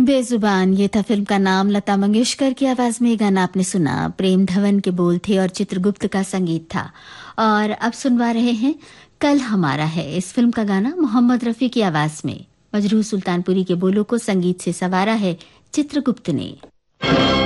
बेजुबान, ये था फिल्म का नाम। लता मंगेशकर की आवाज में ये गाना आपने सुना। प्रेम धवन के बोल थे और चित्रगुप्त का संगीत था। और अब सुनवा रहे हैं कल हमारा है। इस फिल्म का गाना मोहम्मद रफी की आवाज में। मजरूह सुल्तानपुरी के बोलों को संगीत से संवारा है चित्रगुप्त ने।